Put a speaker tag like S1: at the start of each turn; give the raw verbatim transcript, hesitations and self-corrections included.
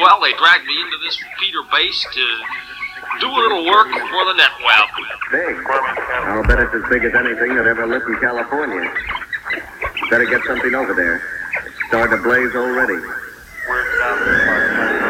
S1: Well, they dragged me into this feeder base to do a little work for the net web.
S2: Big. I'll bet it's as big as anything that ever lived in California. Better get something over there. It's starting to blaze already.
S3: We're down